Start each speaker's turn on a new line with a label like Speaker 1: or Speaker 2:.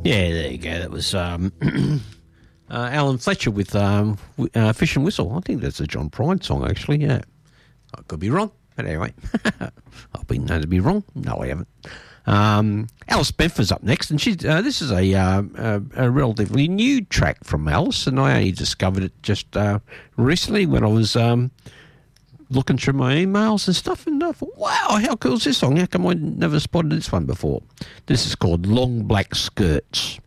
Speaker 1: Yeah, there you go. That was Alan Fletcher with Fish and Whistle. I think that's a John Prine song, actually, yeah. I could be wrong, but anyway. I've been known to be wrong. No, I haven't. Alice Bedford's up next, and this is a relatively new track from Alice, and I only discovered it just recently when I was looking through my emails and stuff, and I thought, wow, how cool is this song? How come I never spotted this one before? This is called Long Black Skirts.